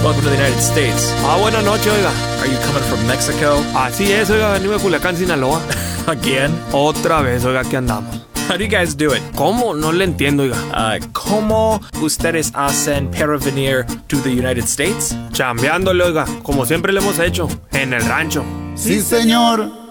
Welcome to the United States. Buenas noches, oiga. Are you coming from Mexico? Así es, oiga, venimos de Culiacán, Sinaloa. Again? Otra vez, oiga, aquí andamos. How do you guys do it? ¿Cómo? No le entiendo, oiga. ¿Cómo ustedes hacen para venir to the United States? Chambeándole, oiga, como siempre le hemos hecho, en el rancho. Sí, señor.